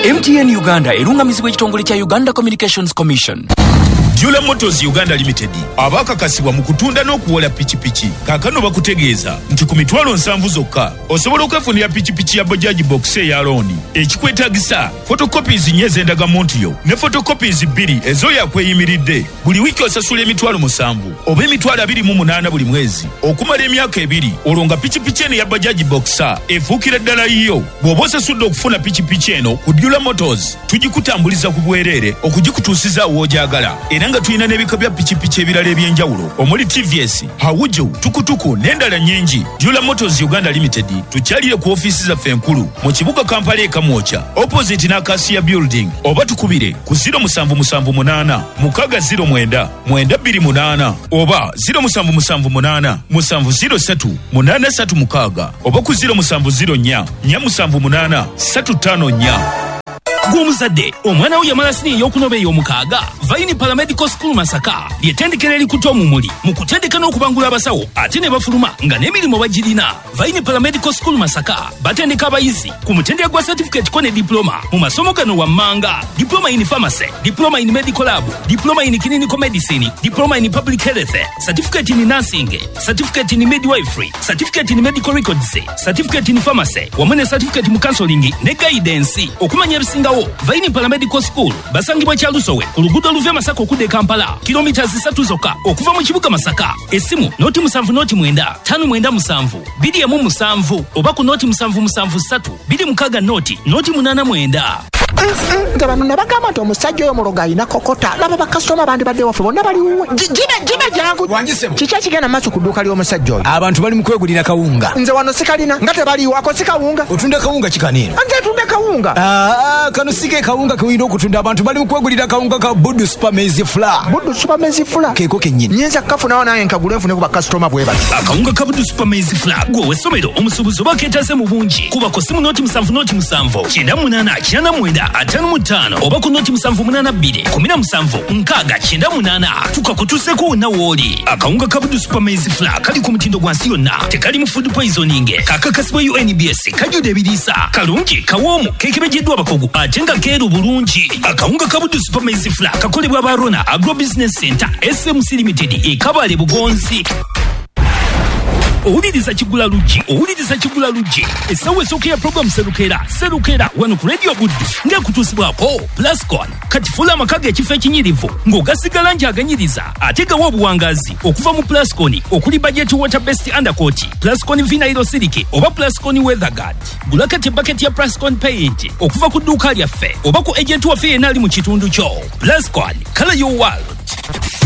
MTN Uganda erungamizibwa ekitongole kya Uganda Communications Commission. Jula Motors Uganda Limited abakakasibwa mu kutunda n'okuwola pikipiki kaakano bakutegeeza nti ku mitwalo 7 zokka osobola okwefunira pikipiki ya Bajaj Box eya looni ekikwetaagisa photocopies nye ez'endagamuntu yo ne photocopies 2 ezoya kweyimiridde buli wiki osasula emitwalo 7 oba emitwalo 28 buli mwezi okumala emyaka 2 olwo nga pikipiki eno ya Bajaj Box efuukira ddala yiyo bw'oba osasudde okufuna pikipiki eno ku Jula Motors tugikutambuliza ku bwereere okugikutuusiza w'ogyagala era nga tulina n'ebika bya pikipiki ebirala eby'enjawulo omuli TVS, Hawujo, Tukutuku n'endala nnyingi. Jula Motors Uganda Limited tukyalire ku ofiisi zaffe enkulu mu kibuga Kampala Kamwocha opposite n'Acacia Building oba tukubire ku 0778 609 928 oba 0778 703 836 oba ku 0704 478 354. Gw'omuzadde omwana wo yamala sini ey'okunoba ey'omukaaga Vaini Paramedical School Masaka ly'ettendekero erikuta omumuli mu kutendeka n'okubangula abasawo ate ne bafuluma nga n'emirimu bagirina. Vaini Paramedical School Masaka batendeka abayizi ku mutendera gwa certificate ko ne diploma mu masomo gano wammanga: diploma in pharmacy, diploma in medical lab, diploma in clinical medicine, diploma in public health, certificate in nursing, certificate in midwifery, certificate in medical records, certificate in pharmacy wamu ne certificate mu counseling ne guidance. Okumanya ebisingawo Vaini Paramedical School basangibwa Kyalusowe ku luguudo luva Masaka okudde Kampala kilometers 3 zokka okuva mu kibuga Masaka. Essimu noti 7 597 217 oba ku noti 773 269 noti 89. Nga bano nabagamba nti omusajja oyo muloga alina kokota laba bakasitoma bandi badde waffe bonna bali jibe jangu kiki ekigenda maaso ku dduuka ly'omusajja oyo. Abantu bali mu kwegulira kawunga. Nze wano sikalina nga tebaliiwako si kawunga. Otunda kawunga kikanina? Nze tunde kawunga. Kano sige kawunga kewira okutunda. Abantu bali mu kwegulira kawunga ka Budu Super Maize Flour. Budu Super Maize Flour keeko kennyini nyinza kafunawo naye nkagula nfune ku bakasitoma bwe bati. Akawunga ka Budu Super Maize Flour gwe wessomero omusuubuzi oba keetaze mu bungi kuba ku simu noti 7 noti 7 98 99 55 oba ku noti 782 17 698 tukakutuuseko wonna wooli. Akawunga ka Budu Super Maize Flour kali ku mutindo gwa nsi yonna, tekali mu food poisoning, kakakasibwa UNBS, kajjudde ebiriisa, kalungi, kawoomu, keekebejeddwa abakugu ate nga keeru bulungi. Akawunga ka Budu Super Maize Flour kakolebwa Barona Agro Business Center SMC Limited e Kabale Bugonzi. Owuliriza Kigula Luggi essaawa esooka ya program Serukera wano ku Radio Buddu ng'ekutuusibwako Plascon kati fuula amakaga ekifo ekinyirivu ng'ogasigala nti aganyiriza ate gawa obuwangazi okuva mu Plascon okuli budget water based undercoat, Plascon vinyl silike oba Plascon weather guard. Gula kati bucket ya Plascon paint okuva ku dduuka lyaffe oba ku agent waffe yenna ali mu kitundu kyo. Plascon, color your world.